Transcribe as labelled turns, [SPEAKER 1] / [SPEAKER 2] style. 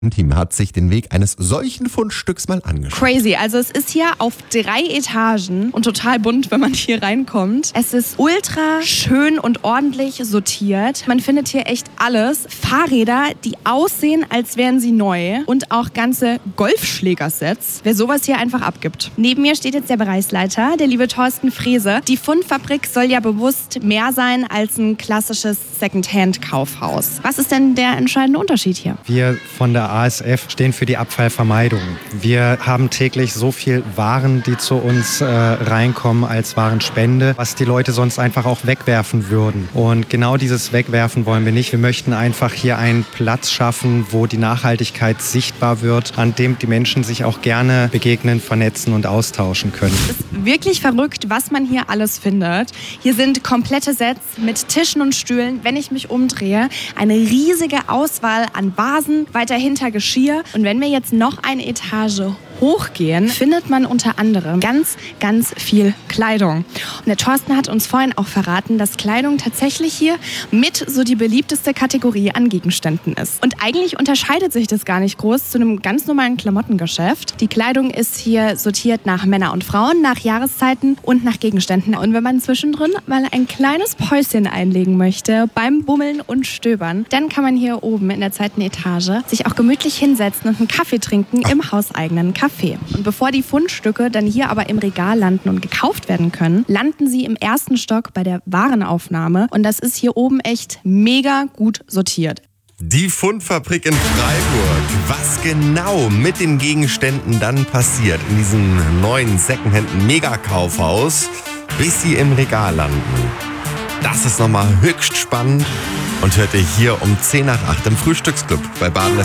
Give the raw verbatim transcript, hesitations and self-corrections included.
[SPEAKER 1] Team hat sich den Weg eines solchen Fundstücks mal angeschaut.
[SPEAKER 2] Crazy. Also es ist hier auf drei Etagen und total bunt, wenn man hier reinkommt. Es ist ultra schön und ordentlich sortiert. Man findet hier echt alles. Fahrräder, die aussehen, als wären sie neu. Und auch ganze Golfschlägersets. Wer sowas hier einfach abgibt. Neben mir steht jetzt der Bereichsleiter, der liebe Thorsten Frese. Die Fundfabrik soll ja bewusst mehr sein als ein klassisches Secondhand-Kaufhaus. Was ist denn der entscheidende Unterschied hier?
[SPEAKER 3] Wir von der A S F stehen für die Abfallvermeidung. Wir haben täglich so viel Waren, die zu uns äh, reinkommen als Warenspende, was die Leute sonst einfach auch wegwerfen würden. Und genau dieses Wegwerfen wollen wir nicht. Wir möchten einfach hier einen Platz schaffen, wo die Nachhaltigkeit sichtbar wird, an dem die Menschen sich auch gerne begegnen, vernetzen und austauschen können.
[SPEAKER 2] Es ist wirklich verrückt, was man hier alles findet. Hier sind komplette Sets mit Tischen und Stühlen. Wenn ich mich umdrehe, eine riesige Auswahl an Vasen, weiter hinter Geschirr. Und wenn wir jetzt noch eine Etage hochgehen, findet man unter anderem ganz, ganz viel Kleidung. Und der Thorsten hat uns vorhin auch verraten, dass Kleidung tatsächlich hier mit so die beliebteste Kategorie an Gegenständen ist. Und eigentlich unterscheidet sich das gar nicht groß zu einem ganz normalen Klamottengeschäft. Die Kleidung ist hier sortiert nach Männer und Frauen, nach Jahreszeiten und nach Gegenständen. Und wenn man zwischendrin mal ein kleines Päuschen einlegen möchte beim Bummeln und Stöbern, dann kann man hier oben in der zweiten Etage sich auch gemütlich hinsetzen und einen Kaffee trinken im hauseigenen Café. Und bevor die Fundstücke dann hier aber im Regal landen und gekauft werden können, landen sie im ersten Stock bei der Warenaufnahme. Und das ist hier oben echt mega gut sortiert.
[SPEAKER 1] Die Fundfabrik in Freiburg. Was genau mit den Gegenständen dann passiert in diesem neuen Secondhand-Megakaufhaus, bis sie im Regal landen. Das ist nochmal höchst spannend und hört ihr hier um zehn nach acht im Frühstücksclub bei Baden.